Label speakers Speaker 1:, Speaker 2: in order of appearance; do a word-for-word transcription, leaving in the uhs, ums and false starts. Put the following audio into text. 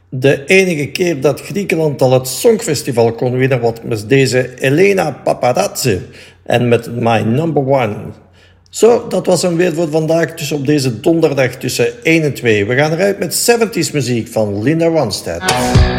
Speaker 1: De enige keer dat Griekenland al het Songfestival kon winnen was met deze Elena Paparazzi en met My Number One. Zo, dat was hem weer voor vandaag, dus op deze donderdag tussen één en twee. We gaan eruit met zeventig muziek van Linda Ronstadt.